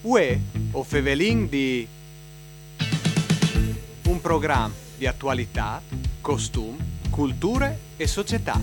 Uè, o Fevelin di un programma di attualità, costum, culture e società.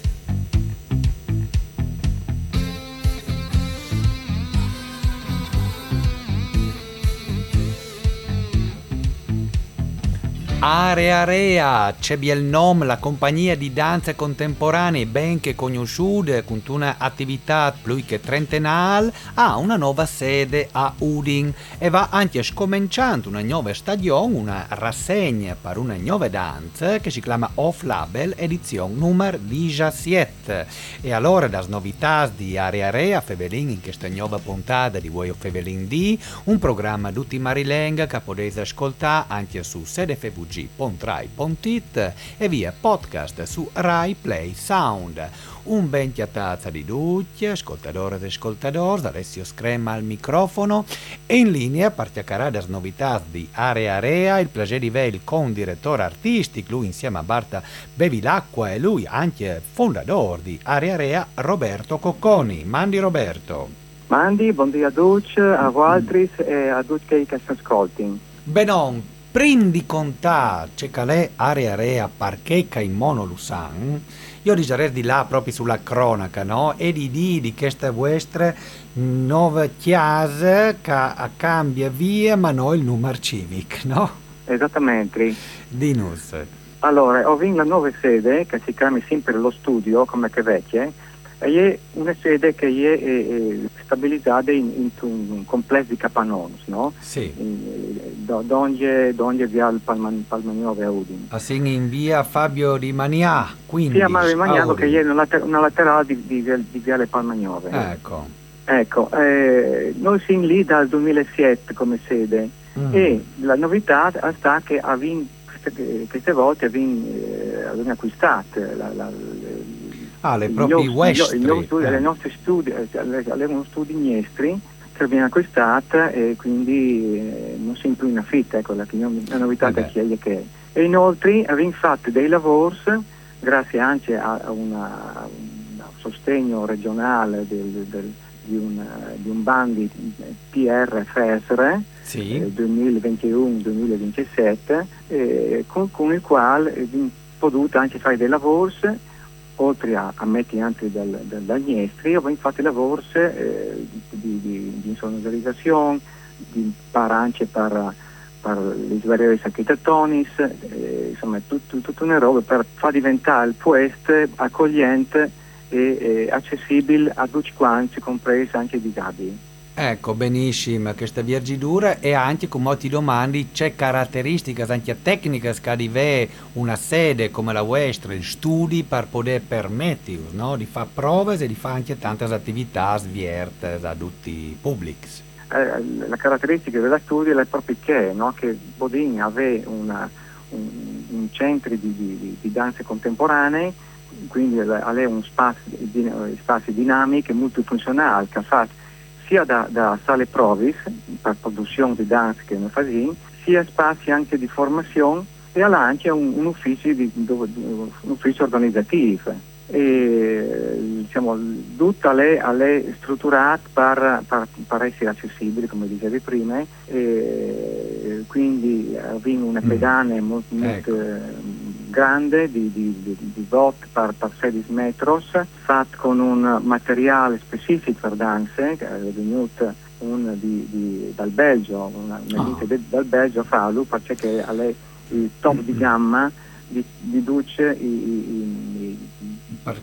Area, c'è il nome, la compagnia di danze contemporanee ben che conosciuta con una attività più che trentennale ha una nuova sede a Udin e va anche scominciando una nuova stagione, una rassegna per una nuova danza che si chiama Off Label edizione numero 17. E allora das novità di Area Fevelin in questa nuova puntata di Way of Fevelin D, un programma tutti marilenga che potete ascoltare anche su sedefvg.rai.it e via podcast su Rai Play Sound. Un ben chiatazza di tutti, ascoltatori ed ascoltatori, da Alessio Screma al microfono e in linea per chiacchierare das novità di Area, il piacere di avere il condirettore artistico, lui insieme a Barta Bevilacqua e lui anche fondatore di Area, Roberto Cocconi. Mandi Roberto. Mandi, buongiorno a tutti, a voi e a tutti che ci ascoltano. Benon, prima di contare c'è che è Area parcheca in Monolusan, io direi di là proprio sulla cronaca, no? E di queste vostre nuove chiese che cambia via, ma non il numero civic, no? Esattamente. Dinus. Allora, ho vinto la nuova sede che si chiama sempre lo studio, come che vecchie, e è una sede che è stabilizzata in un complesso di capannoni, no? Sì. Donde via il Palmagnove a Udine. A in via Fabio di Manià, quindi. Via Mario Magnano che è una laterale di viale Palmagnove. Ecco, noi siamo lì dal 2007 come sede e la novità sta che queste volte abbiamo acquistato le proprie Westri. Le nostre studi Gnestri che abbiamo acquistato e quindi non siamo più in affitto, ecco la novità che è. E inoltre abbiamo fatto dei lavori grazie anche a un sostegno regionale di un bandi PR FESR 2021-2027 con il quale abbiamo potuto anche fare dei lavori oltre a mettere anche dal Gnestri, abbiamo fatto lavori di insonorizzazione, anche per le svariate architettoniche, insomma tutta una roba per far diventare il puesto accogliente e accessibile a tutti quanti, compresi anche i disabili. Ecco, benissimo, questa viaggiatura e anche con molti domandi c'è caratteristiche anche tecniche che avere una sede come la vostra, studi per poter permettere, no? Di fare prove e di fare anche tante attività svierte da tutti i pubblici. La caratteristica della studio è proprio che Bodin aveva un centro di danze contemporanee, quindi ha un spazio dinamico e multifunzionale che fa sia da sale provis per produzione di danze che noi facciamo, sia spazi anche di formazione e anche un ufficio organizzativo. E diciamo tutta è strutturata per essere accessibile, come dicevi prima, e quindi abbiamo una pedane molto grande di bot per 16 metri, fatto con un materiale specifico per danze che è venuto dal Belgio, una dal Belgio a Falu, perché è il top di gamma di tutti i